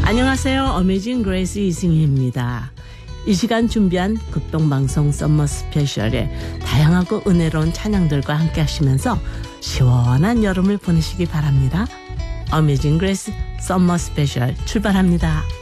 안녕하세요. 어메이징 그레이스 이승희입니다. 이 시간 준비한 극동방송 썸머 스페셜에 다양하고 은혜로운 찬양들과 함께 하시면서 시원한 여름을 보내시기 바랍니다. 어메이징 그레이스 썸머 스페셜 출발합니다.